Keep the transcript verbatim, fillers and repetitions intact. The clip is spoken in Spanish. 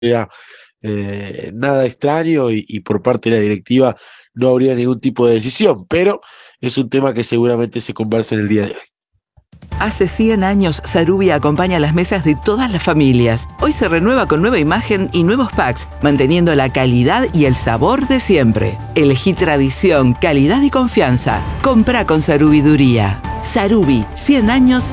sea eh, nada extraño y, y por parte de la directiva no habría ningún tipo de decisión, pero es un tema que seguramente se conversa en el día de hoy. Hace cien años, Sarubia acompaña las mesas de todas las familias. Hoy se renueva con nueva imagen y nuevos packs, manteniendo la calidad y el sabor de siempre. Elegí tradición, calidad y confianza. Comprá con Sarubiduría. Sarubi, cien años